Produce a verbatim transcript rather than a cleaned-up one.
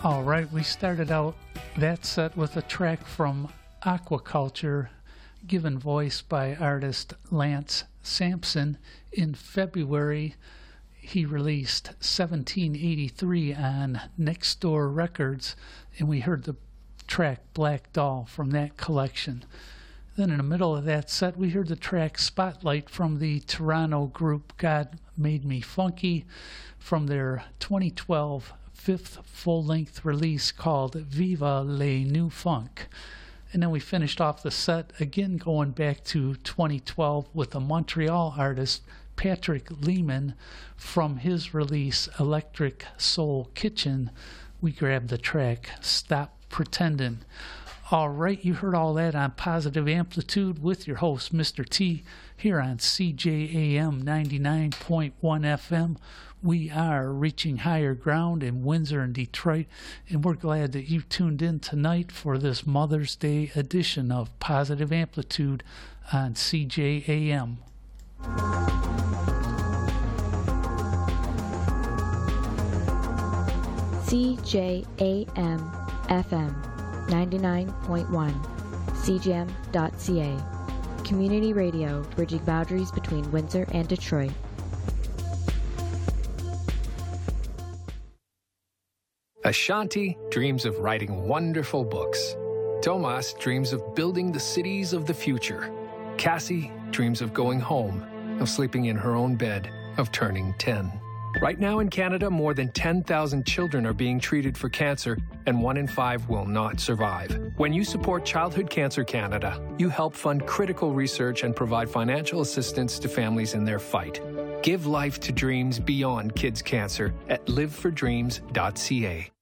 All right, we started out that set with a track from Aquaculture, given voice by artist Lance Sampson. In February, he released seventeen eighty-three on Next Door Records, and we heard the track Black Doll from that collection. Then in the middle of that set, we heard the track Spotlight from the Toronto group God Made Me Funky from their twenty twelve fifth full-length release called Viva Le New Funk. And then we finished off the set again going back to twenty twelve with a Montreal artist, Patrick Lehman, from his release Electric Soul Kitchen. We grabbed the track Stop Pretendin'. All right, you heard all that on Positive Amplitude with your host, Mister T, here on C J A M ninety-nine point one F M. We are reaching higher ground in Windsor and Detroit, and we're glad that you tuned in tonight for this Mother's Day edition of Positive Amplitude on C J A M. C J A M F M ninety-nine point one, C J A M dot C A. Community radio bridging boundaries between Windsor and Detroit. Ashanti dreams of writing wonderful books. Tomas dreams of building the cities of the future. Cassie dreams of going home, of sleeping in her own bed, of turning ten. Right now in Canada, more than ten thousand children are being treated for cancer, and one in five will not survive. When you support Childhood Cancer Canada, you help fund critical research and provide financial assistance to families in their fight. Give life to dreams beyond kids' cancer at live for dreams dot C A.